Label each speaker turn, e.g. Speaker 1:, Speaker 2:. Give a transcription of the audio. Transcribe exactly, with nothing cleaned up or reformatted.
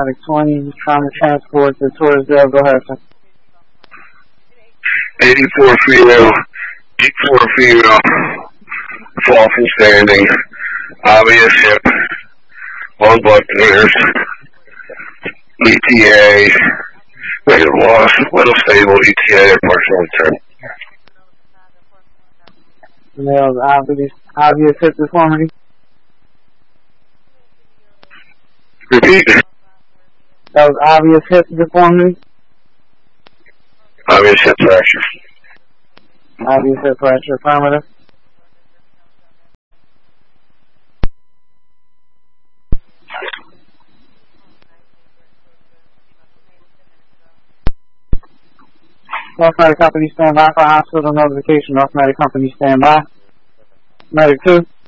Speaker 1: Medic twenty, trying to transport to Torresdale. Go ahead, sir.
Speaker 2: eighty-four female, eighty-four female, fall from standing, obvious hip, one blood thinners, E T A, negative loss, little stable, E T A, partial return.
Speaker 1: Male's obvious, obvious hip deformity.
Speaker 2: Repeat.
Speaker 1: That was obvious hip deformity.
Speaker 2: Obvious hip fracture.
Speaker 1: Obvious hip fracture, affirmative. North Medic Company stand by for hospital notification. North Medic Company stand by. Medic two.